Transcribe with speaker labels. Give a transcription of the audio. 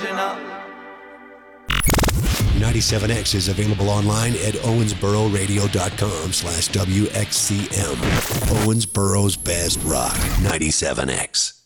Speaker 1: original.
Speaker 2: 97X is available online at owensbororadio.com/WXCM. Owensboro's Best Rock, 97X.